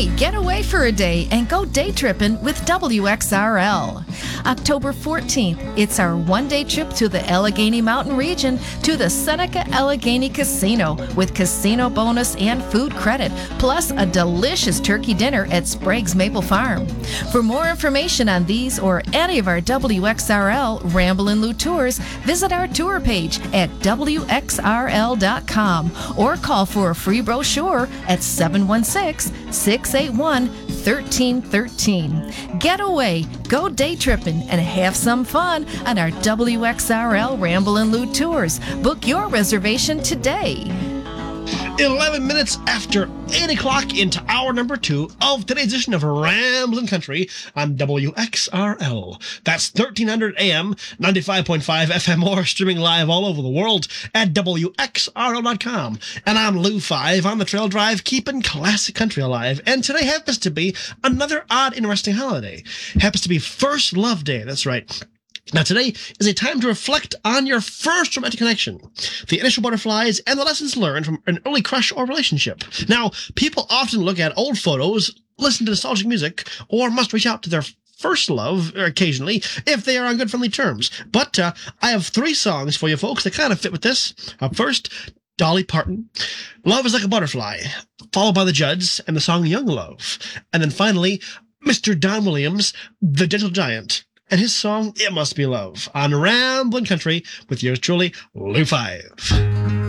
Hey, get away for a day and go day tripping with WXRL. October 14th, it's our one-day trip to the Allegheny Mountain region to the Seneca Allegheny Casino with casino bonus and food credit, plus a delicious turkey dinner at Sprague's Maple Farm. For more information on these or any of our WXRL Ramblin' Lou tours, visit our tour page at WXRL.com or call for a free brochure at 716-681-1313. Get away, go day tripping, and have some fun on our WXRL Ramblin' Lou tours. Book your reservation today. 11 minutes after 8 o'clock into hour number 2 of today's edition of Ramblin' Country on WXRL. That's 1300 AM, 95.5 FM, or streaming live all over the world at WXRL.com. And I'm Lou 5 on the Trail Drive, keeping classic country alive. And today happens to be another odd, interesting holiday. Happens to be First Love Day, that's right. Now, today is a time to reflect on your first romantic connection, the initial butterflies, and the lessons learned from an early crush or relationship. Now, people often look at old photos, listen to nostalgic music, or must reach out to their first love occasionally if they are on good friendly terms. But I have 3 songs for you folks that kind of fit with this. First, Dolly Parton, Love is Like a Butterfly, followed by the Judds and the song Young Love. And then finally, Mr. Don Williams, The Gentle Giant, and his song, It Must Be Love, on Ramblin' Country with yours truly, Lou 5.